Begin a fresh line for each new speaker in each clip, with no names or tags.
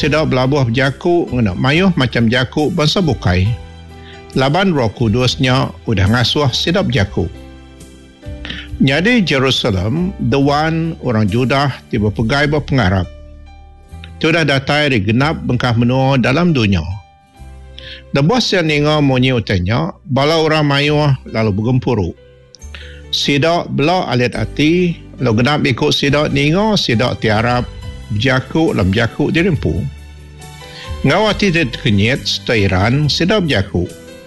sedap belabuh berjaku ngena mayuh macam jaku bangsa bukai. Laban Roh Kudusnya udah ngasuh sedap jaku. Jadi Jerusalem, the one orang Judah tiba pegai berpengarap. Sudah datai digenap bengkah menua dalam dunia. Debos yang ninga monyi utanya, bala orang mayuh lalu bergempuru. Sidak bela alit hati, lalu genap ikut sidak ninga, sidak tiarap, berjaku lam jaku dirempu. Ngawati terkenyit setairan sidak berjaku.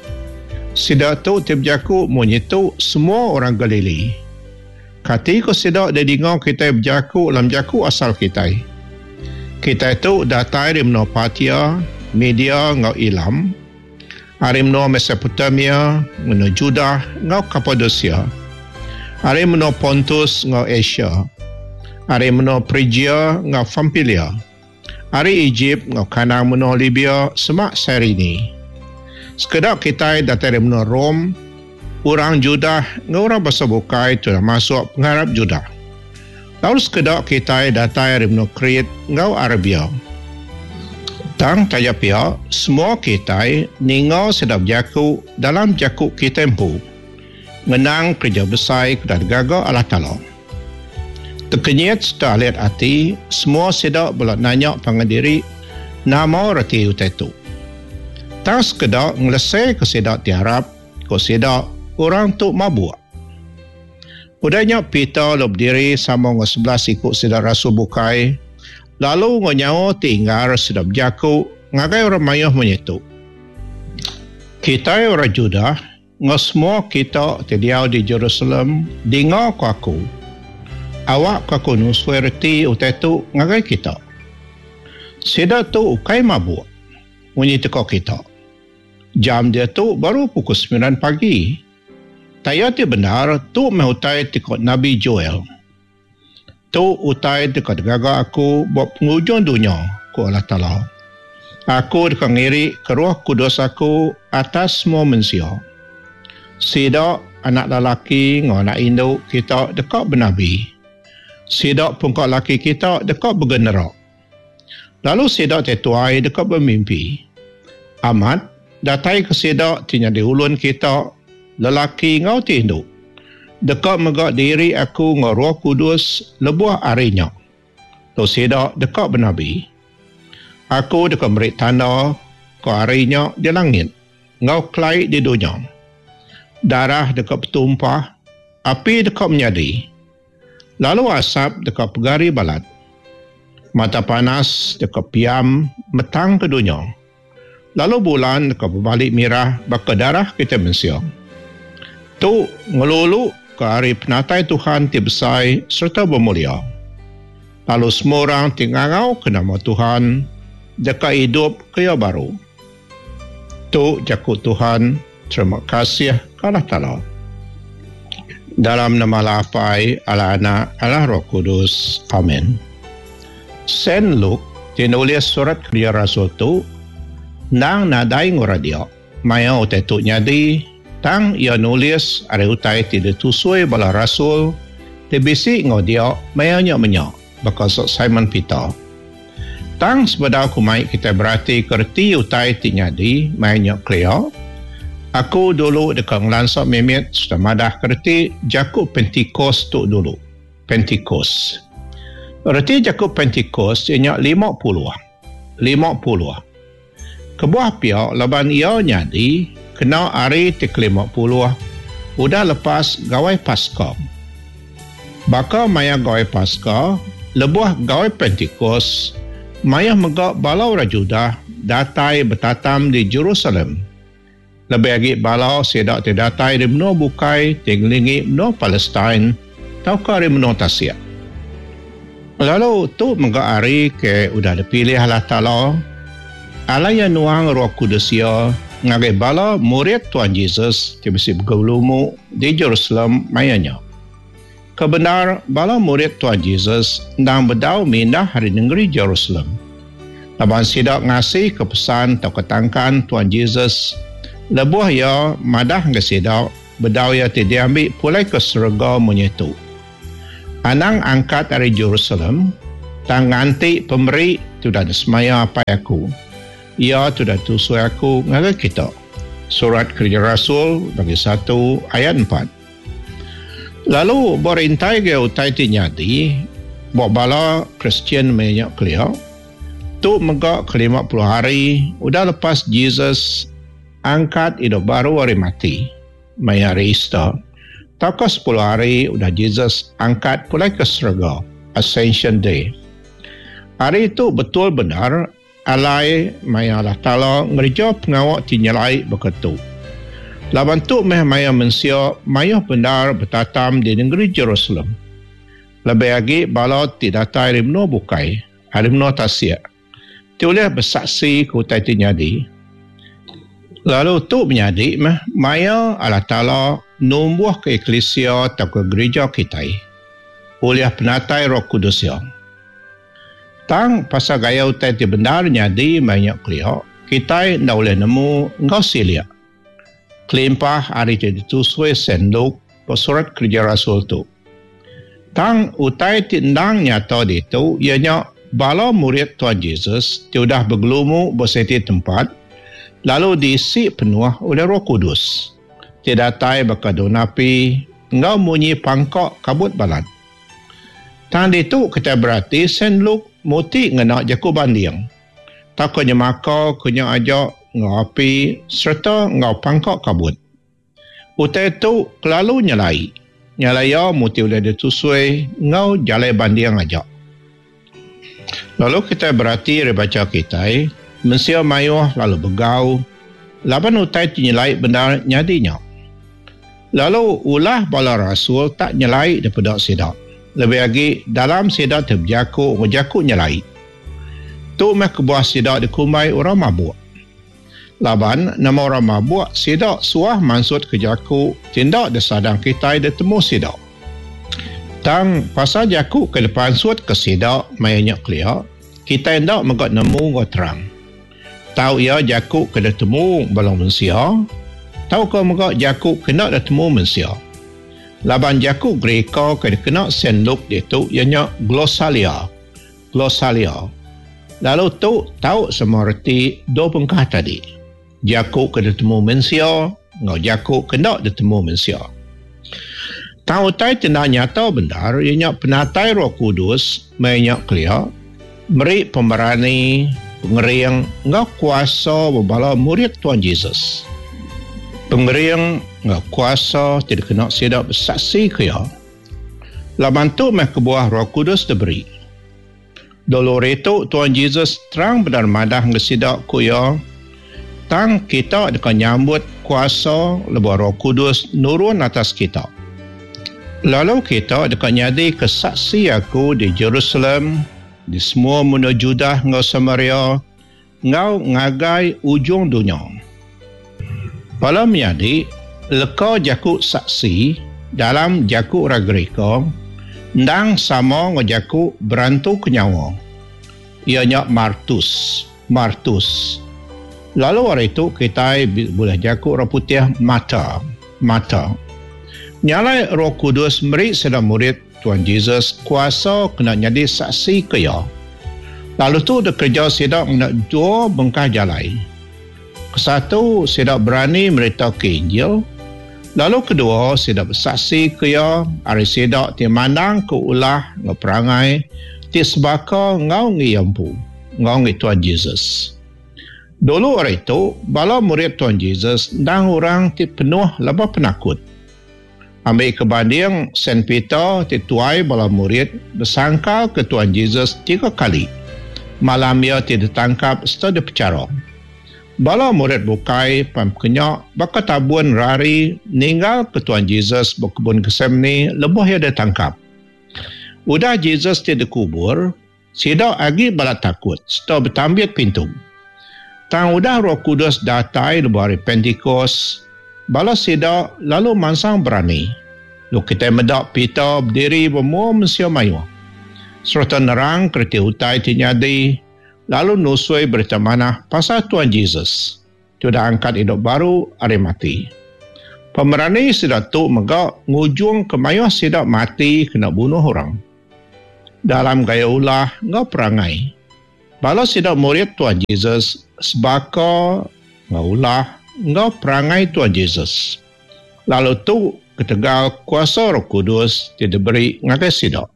Sidak tu tiap jaku monyi tu semua orang Galili. Kati ko sidak dia dengar kita berjaku lam jaku asal kita. Kita itu datai di menua Partia, Media ngau Ilam, hari menua Mesopotamia, menua Judah ngau Kapadosia, hari menua Pontus ngau Asia, hari menua Phrygia ngau Pamphylia, hari Egypt ngau Kanang menua Libya semak Cyrene. Sekedar kita datai di menua Rom, orang Judah ngau orang bahasa bukai telah masuk pengharap Judah. Lalu sekedar kita datai dari menua Crete ngau Arabia. Tang tanya pihak, semua kita ningau sedap jaku dalam jaku kita empu. Menang kerja besar dan gagah Allah Ta'ala. Terkenyit setelah lihat hati, semua sedap belak nanya pengadiri nama rati utai tu. Tang sekedar ngelesai ke sedap tiarap, ke sedap orang tu mabuk. Udahnya Peter lop diri sama dengan 11 ikut sedap rasul bukai. Lalu ngonyawa tinggal sedap jaku ngagai orang mayuh menyetuk. Kita orang Judah, ngau semua kita terdiau di Jerusalem, dengar ku aku. Awak ku aku nusui reti utai tu ngagai kita. Sedap tu ukai mabuk, menyetuk kita. Jam dia tu baru pukul 9 pagi. Tayati benar tu mehutai tikot Nabi Joel. Tu utai tikot gaga aku buat pengujung dunia ku Allah Ta'ala. Aku dekat ngiri ke Roh Kudus aku atas semua manusia. Sidak anak lelaki dengan anak induk kita dekat bernabi. Sidak pungkak lelaki kita dekat bergenerak. Lalu sidak tetuai dekat bermimpi. Amat datai ke sidak tinya di ulun kita lelaki ngau tinduk. Dekat megak diri aku ngau Roh Kudus lebuah arinya. Tu sidak dekat bernabi. Aku dekat merik tanda ke arinya di langit. Ngau kelai di dunia. Darah dekat bertumpah. Api dekat menyadi. Lalu asap dekat pegari balat. Mata panas dekat piam metang ke dunia. Lalu bulan dekat berbalik mirah baka darah kita mensiang. Tu ngelulu ke hari penatai Tuhan tibesai serta bermulia. Lalu semua orang tingangau ke nama Tuhan dekat hidup kaya baru. Tu jakut Tuhan, terima kasih Allah Ta'ala. Dalam nama Lafai, Allah Anak, Allah Roh Kudus. Amin. Saint Luke tinulis surat kerja Rasul tu nang nadai nguradia. Maya utai tu nyadi tang ia nulis ada utai tidak tusui bala rasul tebisi ngodia mayanya menyak bakal Simon Peter. Tang sebeda aku mai kita berarti kerti utai tinyadi mayanya clear. Aku dulu dekat nglansak memit sudah madah kerti jakub Pentikos tu dulu. Pentikos. Berarti jakub Pentikos ianya 50. Kebuah pihak laban ia nyadi kena hari ke-50 udah lepas gawai Paskah. Baka maya gawai Paskah lebuah gawai Pentikos maya megak balau rajudah datai bertatam di Jerusalem. Lebih lagi balau sedak terdatai di menua bukai tinglingi menua Palestin tau ke hari menua Tasya. Lalu tu megak hari ke udah dipilih Allah Ta'ala Allah yang nuang Roh Kudus ya ngagai bala murid Tuhan Yesus tibisi bergulumu di Jerusalem mayanya. Kebenar bala murid Tuhan Yesus ndang berdau mindah hari negeri Jerusalem. Laban sidak ngasih kepesan atau ketangkan Tuhan Yesus lebuah ya madah ke sidak berdau ya diambil pulai ke surga menyetu. Anang angkat dari Jerusalem tang nganti pemberi tu dah semaya apa aku. Ia tu dah tusui aku ngaga kita. Surat Kerja Rasul bagi 1 ayat 4. Lalu berintai ke utai tinyadi, bala Kristian banyak kelia, tu megak ke 50 hari, udah lepas Jesus angkat hidup baru hari mati, maya hari Easter. Tak ke 10 hari, udah Jesus angkat pulai ke surga, Ascension Day. Hari itu betul benar, alai maya Allah Ta'ala ngerja pengawak tinyalai berketu. Laban tu maya manusia maya benar bertatam di negeri Jerusalem. Lebih lagi bala tidak datai rimno bukai, rimno tasya. Tiulah bersaksi ke utai tinyadi. Lalu tu menyadi maya Allah Ta'ala numbuh ke eklesia atau ke gereja kita. Oleh penatai Roh Kudus yang. Tang pasal gaya utai ti benar nyadi banyak kelia, kita ndak boleh nemu engkau silia. Kelimpah hari jadi tusui senduk surat Kerja Rasul tu. Tang utai ti ndang nyata di tu, ianya bala murid Tuhan Yesus sudah bergelumu berseti tempat, lalu diisi penuh oleh Roh Kudus. Tidak tai berkadun api, engkau munyi pangkok kabut balat. Tang itu kita berarti senduk muti ngena jaku banding. Tak kena maka kena ajak ngapi serta ngau pangkok kabut. Utai tu kelalu nyalai. Nyalai ya muti udah ditusui ngau jalai banding ajak. Lalu kita berarti rebaca kita mensia mayuh lalu begau. Laban utai nyalai benar nyadinya. Lalu ulah bala rasul tak nyalai daripada sidak. Lebih lagi dalam sidak terberjaku nyalai. Tu meh kebuah sidak dikumai orang mabuk. Laban nama orang mabuk sidak suah mansut ke jaku tindak desadang kita ditemu sidak. Tang pasal jaku ke depan suat ke sidak mayanya kelia, kita hendak mengat nemu ngau terang. Tahu ia jaku ke ditemu balong mensia, tahu kau mengat jaku kena ditemu mensia. Laban jaku Greka kena senduk dia tu ianya glossalia. Lalu tu tahu semua erti dua pengkah tadi. Jaku kena temu mensia, ngau jaku kena ditemu mensia. Tahu tai tenda nyata benar ianya penatai Roh Kudus banyak kelia, beri pemberani, pengering, ngau kuasa berbala murid Tuhan Yesus. Pengering ngau kuasa tidak kena sidak bersaksi kaya. Laban tu meh kebuah Roh Kudus diberi. Dulu itu Tuhan Yesus terang benar madah ngesidak kaya. Tang kita akan nyambut kuasa lebuh Roh Kudus nurun atas kita. Lalu kita akan nyadi kesaksi aku di Jerusalem, di semua mundur Judah ngau Samaria, ngau ngagai ujung dunia. Pada menyadi, leka jaku saksi dalam jaku orang Greka, ndang sama ngau jaku berantu kenyawa. Ianya Martus. Lalu hari itu kita boleh jaku orang putih mata. Nyalai Roh Kudus beri sedang murid Tuhan Yesus kuasa kena jadi saksi kaya. Lalu tu dia kerja sedang nak dua bengkah jalai. Kesatu sedang berani merita ke Injil. Lalu kedua sedang bersaksi kaya hari sedang timandang ke ulah ngeperangai ti sebaka ngau ngiyampu ngau ngi Tuhan Yesus. Dulu hari itu bala murid Tuhan Yesus dan orang ti penuh labah penakut. Ambil kebanding Saint Peter ti tuai bala murid bersangkal ke Tuhan Yesus 3 kali. Malam ia ti ditangkap serta dipenjara. Bala murid bukai pamkenyak bakatabun rari ninggal ke Tuhan Yesus berkebun Getsemani lebuh ia ditangkap. Udah Yesus ti dikubur, sidak agi bala takut serta bertambiat pintu. Tang udah Roh Kudus datai lebuh hari Pentikos, bala sidak lalu mansang berani. Lu kita medak Peter berdiri bermua mensia mayu. Serta nerang kerti utai tinyadi, lalu nusui berita manah pasal Tuhan Yesus. Sudah angkat hidup baru hari mati. Pemerani sidak tu megak ngujung kemayuh sidak mati kena bunuh orang. Dalam gaya ulah ngau perangai. Bala sidok murid Tuhan Yesus sebaka ngaulah ngau perangai Tuhan Yesus. Lalu tu ketegal kuasa Roh Kudus tidak beri ngagai sidok.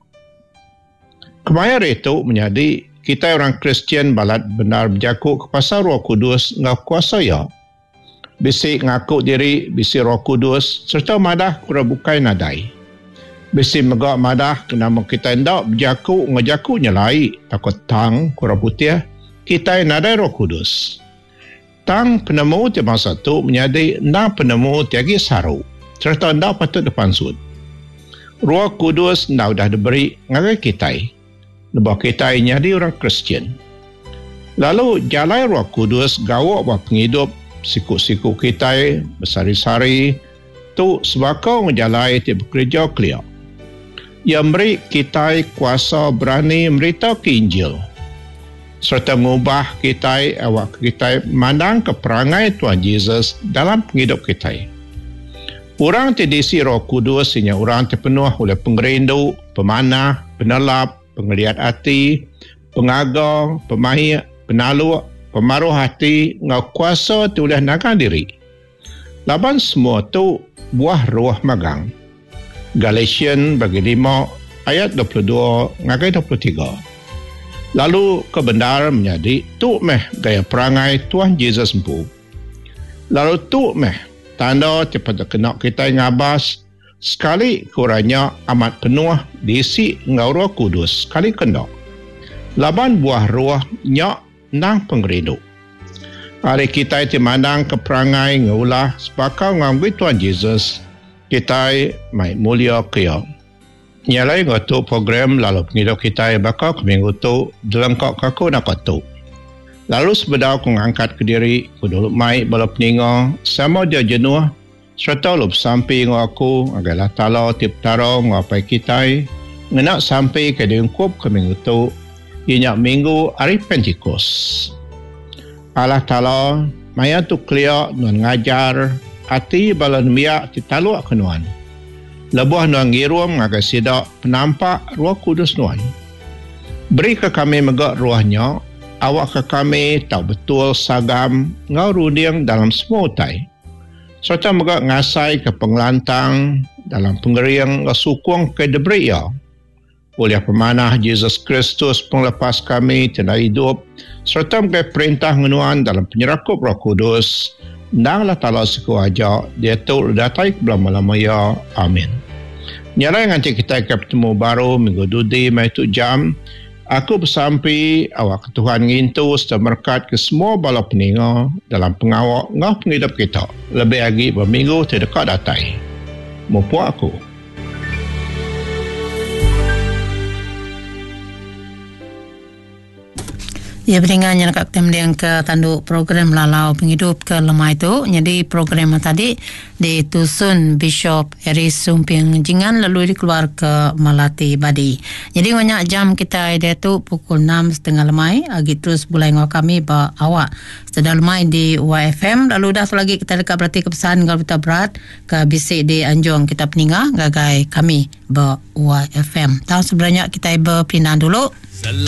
Kemayar itu menjadi kita orang Kristian balat benar berjaku ke pasal Roh Kudus ngau kuasa ya. Bisi ngaku diri, bisi Roh Kudus serta madah kura bukai nadai. Bisi megak madah kenapa kita hendak berjaku ngajaku nyelai takut tang kura putih kita nadai Roh Kudus. Tang penemu di masa itu menjadi na penemu tiagi saru serta ndak patut depan sud. Roh Kudus ndak dah diberi ngagai kita. Lebah kita jadi orang Kristian. Lalu jalai Roh Kudus gawak buat penghidup siku-siku kita bersari-sari tu sebakau ngejalai ti bekerja kelia. Ia beri kita kuasa berani memberitahu ke Injil serta mengubah kita awak kita mandang ke perangai Tuhan Yesus dalam penghidup kita. Orang terdiisi Roh Kudus hanya orang terpenuh oleh pengerindu, pemanah, penelap, pengeliat hati, pengagang, pemahir, penalu, pemaruh hati, ngau kuasa tulah nagang diri. Laban semua tu buah roh magang. Galatian bagi 5 ayat 22 ngagai 23. Lalu kebenar menjadi tu meh gaya perangai Tuhan Yesus empu. Lalu tu meh tanda cepat kena kita ngabas sekali kurangnya amat penuh diisi ngau Roh Kudus sekali kena. Laban buah roh nyak nang pengerindu. Hari kita dimandang ke perangai ngaulah sepakau ngambil Tuhan Yesus kita mai mulia kaya. Nyalai ngatu program lalu penghidup kita bakal ke minggu tu dalam kau kaku nak tu. Lalu sebedau ku ngangkat ke diri ku dulu mai bala peninga sama dia jenuh serta lup sampai ngaku agalah tala tip taro ngapai kita ngenak sampai ke diungkup ke minggu tu inya minggu hari Pentikos. Allah Ta'ala maya tu klia nuan ngajar hati balan miak titalu kenuan. Lebuh nuan ngirum ngagai sidak penampak Roh Kudus nuan. Beri ke kami megak ruahnya, awak ke kami tahu betul sagam ngau runding dalam semua utai. Serta megak ngasai ke pengelantang dalam pengeriang sukung ke debri ya. Oleh pemanah Yesus Kristus penglepas kami tenda hidup serta mengenai perintah ngenuan dalam penyerakup Roh Kudus nanglah tala siku aja dia tu datai ke belum ya. Amin. Nyalai nganti kita bertemu baru minggu dudi mai tu jam aku bersampai awak Tuhan ngintu serta berkat ke semua bala peninga dalam pengawak ngah penghidup kita lebih lagi berminggu terdekat datai. Mupu aku.
Ya beringannya nak kemudian ke tanduk program lalau penghidup ke lemah itu. Jadi program tadi ditusun Bishop Eris Sumpiang Jingan lalu dikeluar ke Melati Badi. Jadi banyak jam kita ada tu pukul 6.30 lemai. Agi terus bulai ngau kami ba awak sedang lemai di YFM. Lalu dah tu lagi kita dekat berarti kepesan kalau kita berat ke bisik di Anjong kita peningah gagai kami ba YFM. Tahu sebenarnya kita berpindah dulu.